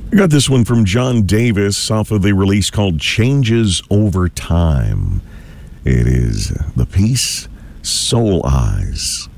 I got this one from John Davis off of the release called Changes Over Time. It is the piece Soul Eyes.